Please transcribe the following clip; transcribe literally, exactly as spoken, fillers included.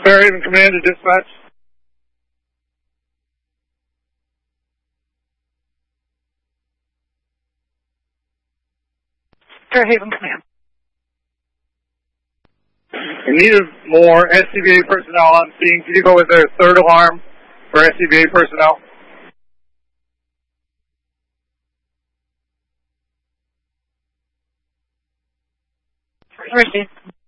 Fairhaven Command to dispatch. Fairhaven Command. In need of more S C B A personnel on scene. Can you go with their third alarm for S C B A personnel? Received.